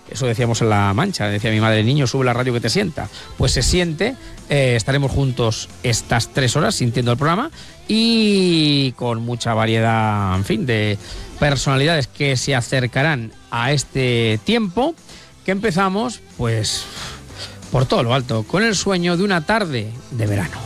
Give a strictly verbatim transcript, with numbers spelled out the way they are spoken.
Eso decíamos en La Mancha, decía mi madre, niño, sube la radio que te sienta. Pues se siente, eh, estaremos juntos estas tres horas sintiendo el programa y con mucha variedad, en fin, de personalidades que se acercarán a este tiempo que empezamos, pues, por todo lo alto, con el sueño de una tarde de verano.